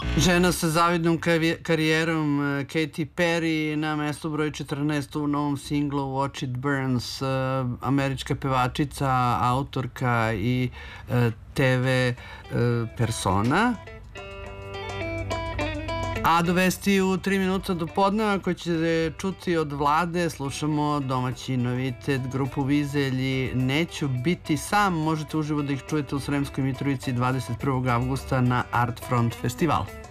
Žena sa zavidnom karijerom Katy Perry na mestu broj 14 u novom singlu Watch It Burns, američka pevačica, autorka i TV persona. A do vesti u 3 minuta do podneva koji ćete čuti od Vlade slušamo domaći novitet, grupu Vizelj, Neću biti sam. Možete uživo da ih čujete u Sremskoj Mitrovici 21. avgusta na Art Front festivalu.